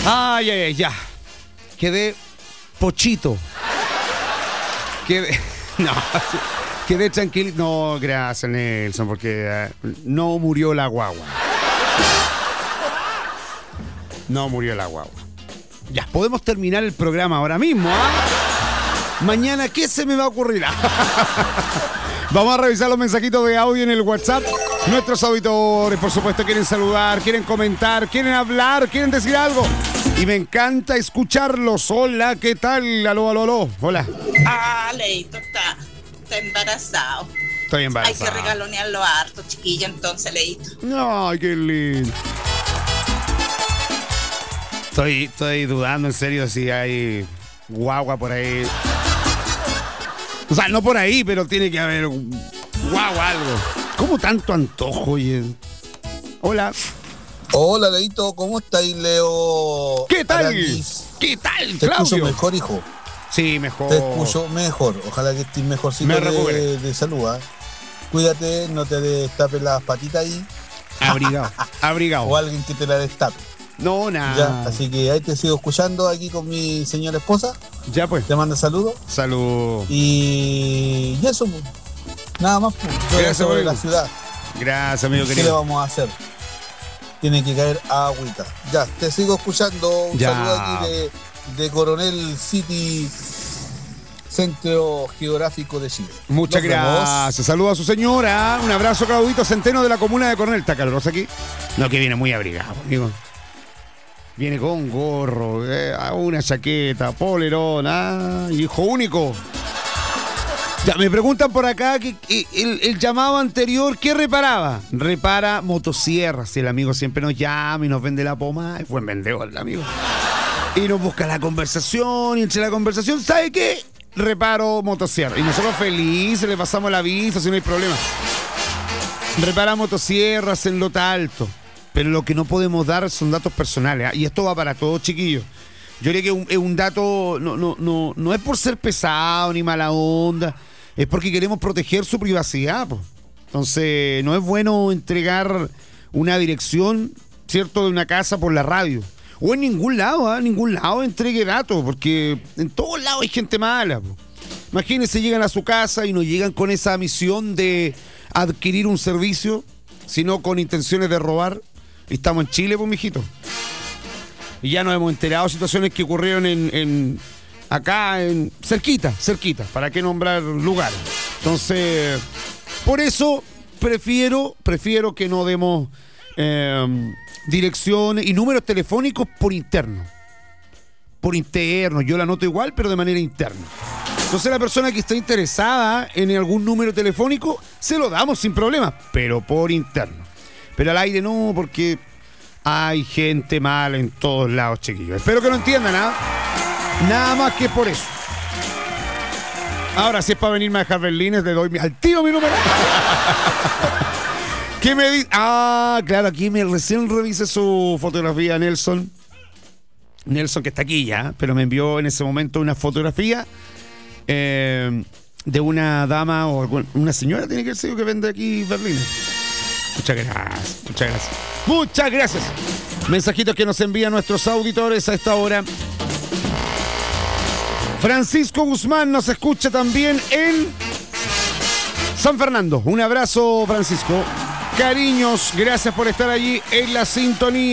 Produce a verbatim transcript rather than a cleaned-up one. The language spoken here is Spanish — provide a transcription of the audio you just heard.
Ay, ay, ay, ya. Quedé pochito. Quedé... No, quedé tranquilo. No, gracias, Nelson, porque uh, no murió la guagua. No murió la guagua. Ya, podemos terminar el programa ahora mismo, ¿ah? ¿eh? Mañana, ¿qué se me va a ocurrir? Vamos a revisar los mensajitos de audio en el WhatsApp. Nuestros auditores, por supuesto, quieren saludar, quieren comentar, quieren hablar, quieren decir algo. Y me encanta escucharlos. Hola, ¿qué tal? Aló, aló, aló. Hola. Ah, Leito está, está embarazado. Estoy embarazado. Hay que regalonearlo harto, chiquilla, entonces, Leito. Ay, qué lindo. Estoy, estoy dudando, en serio, si hay guagua por ahí. O sea, no por ahí, pero tiene que haber guagua, algo. ¿Cómo tanto antojo, oye? Hola. Hola, Leito, ¿cómo estáis, Leo? ¿Qué tal? Aranguis? ¿Qué tal, Te Claudio? escucho mejor, hijo. Sí, mejor. Te escucho mejor. Ojalá que estés mejorcito Me de, recupere. de salud. ¿eh? Cuídate, no te destapes las patitas ahí. Abrigado, abrigado. O alguien que te la destape. No, nada. Ya, así que ahí te sigo escuchando aquí con mi señora esposa. Ya, pues. Te mando saludos. Salud. Y, y eso, pues. Nada más, pues. Gracias, sobre amigo. la ciudad. Gracias, amigo ¿Qué le querido. vamos a hacer? Tiene que caer agüita. Ya, te sigo escuchando. Un Ya. saludo aquí de, de Coronel City, Centro Geográfico de Chile. Muchas Nos vemos. gracias. Saludos a su señora. Un abrazo, Claudito Centeno, de la comuna de Coronel. ¿Está caluroso aquí? No, que viene muy abrigado, amigo. Viene con gorro, eh, una chaqueta, polerón, ah, hijo único. Ya, me preguntan por acá que, que el, el llamado anterior, ¿qué reparaba? Repara motosierras. El amigo siempre nos llama y nos vende la pomada. Es buen vendedor el amigo. Y nos busca la conversación. Y entre la conversación, ¿sabe qué? Reparo motosierras. Y nosotros felices le pasamos la vista si no hay problema. Repara motosierras en Lota Alto. Pero lo que no podemos dar son datos personales. ¿eh? Y esto va para todos, chiquillos. Yo diría que un, es un dato, no, no, no, no es por ser pesado ni mala onda, es porque queremos proteger su privacidad. Po. Entonces, no es bueno entregar una dirección, ¿cierto?, de una casa por la radio. O en ningún lado, ¿eh? En ningún lado entregue datos, porque en todos lados hay gente mala. Po. Imagínense, llegan a su casa y no llegan con esa misión de adquirir un servicio, sino con intenciones de robar. Estamos en Chile, pues, mijito. Y ya nos hemos enterado de situaciones que ocurrieron en, en acá, en cerquita, cerquita. ¿Para qué nombrar lugares? Entonces, por eso prefiero, prefiero que no demos eh, direcciones y números telefónicos por interno. Por interno. Yo la anoto igual, pero de manera interna. Entonces, la persona que está interesada en algún número telefónico, se lo damos sin problema, pero por interno. Pero al aire no, porque hay gente mala en todos lados, chiquillos. Espero que lo entiendan, ¿ah? Nada más que por eso. Ahora, si es para venirme a dejar berlines, le doy mi, al tiro mi número. ¿Qué me dice? Ah, claro, aquí me recién revisé su fotografía, Nelson. Nelson, que está aquí ya, pero me envió en ese momento una fotografía eh, de una dama o alguna, una señora, tiene que ser, que vende aquí berlines. Muchas gracias, muchas gracias. Muchas gracias. Mensajitos que nos envían nuestros auditores a esta hora. Francisco Guzmán nos escucha también en San Fernando. Un abrazo, Francisco. Cariños, gracias por estar allí en la sintonía.